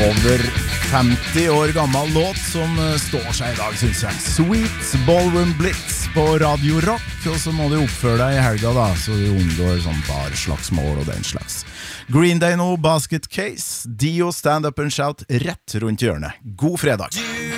over 50 år gammel låt som står seg I dag, synes jeg. Sweet Ballroom Blitz på Radio Rock, og så må du oppføre deg I helga da, så du unngår sånn barslagsmål og den slags. Green Day nå, Basket Case, Dio Stand Up and Shout rett rundt hjørnet. God fredag!